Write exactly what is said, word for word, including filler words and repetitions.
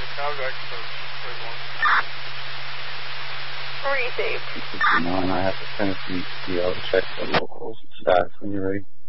Contact service. Received. No, and I have to finish the deal to check the locals status when you're ready.